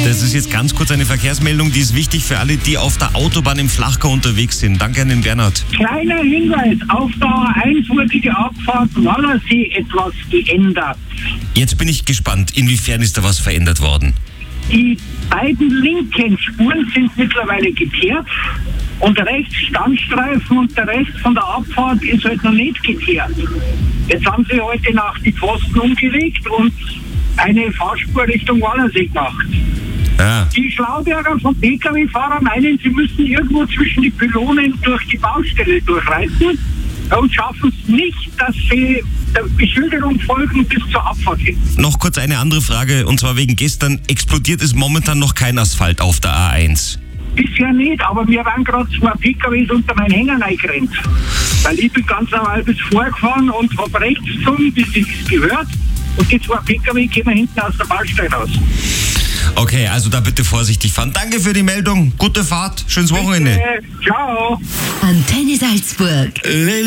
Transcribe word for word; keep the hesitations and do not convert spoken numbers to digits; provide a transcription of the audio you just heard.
Das ist jetzt ganz kurz eine Verkehrsmeldung, die ist wichtig für alle, die auf der Autobahn im Flachgau unterwegs sind. Danke an den Bernhard. Kleiner Hinweis, auf der A eins wurde die Abfahrt Wallersee etwas geändert. Jetzt bin ich gespannt, inwiefern ist da was verändert worden? Die beiden linken Spuren sind mittlerweile geteert und rechts Standstreifen und der Rest von der Abfahrt ist halt noch nicht geteert. Jetzt haben sie heute Nacht die Pfosten umgelegt und eine Fahrspur Richtung Wallersee gemacht. Ah. Die Schlauberger vom P K W-Fahrer meinen, sie müssen irgendwo zwischen die Pylonen durch die Baustelle durchreiten und schaffen es nicht, dass sie der Beschilderung folgen bis zur Abfahrt hin. Noch kurz eine andere Frage, und zwar wegen gestern. Explodiert ist momentan noch kein Asphalt auf der A eins. Bisher nicht, aber wir waren gerade zwei P K Ws unter meinen Hänger reingerannt. Weil ich bin ganz normal bis vorgefahren und hab rechts gezogen, bis ich es gehört. Und die zwei P K W kommen hinten aus der Baustelle raus. Okay, also da bitte vorsichtig fahren. Danke für die Meldung. Gute Fahrt. Schönes Wochenende. Bitte. Ciao. Antenne Salzburg.